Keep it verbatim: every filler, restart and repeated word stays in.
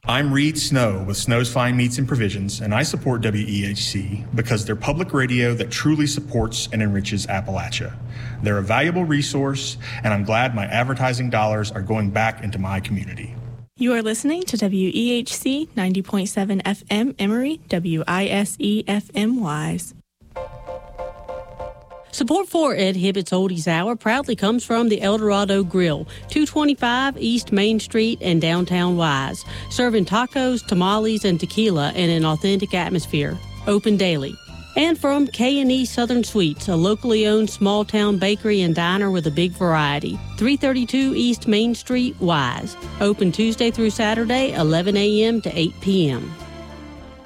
I'm Reed Snow with Snow's Fine Meats and Provisions, and I support W E H C because they're public radio that truly supports and enriches Appalachia. They're a valuable resource, and I'm glad my advertising dollars are going back into my community. You are listening to W E H C ninety point seven F M Emory, W I S E F M Wise. Support for Ed Hibbett's Oldies Hour proudly comes from the El Dorado Grill, two twenty-five East Main Street in downtown Wise, serving tacos, tamales, and tequila in an authentic atmosphere. Open daily. And from K and E Southern Sweets, a locally owned small-town bakery and diner with a big variety. three thirty-two East Main Street, Wise. Open Tuesday through Saturday, eleven a.m. to eight p.m.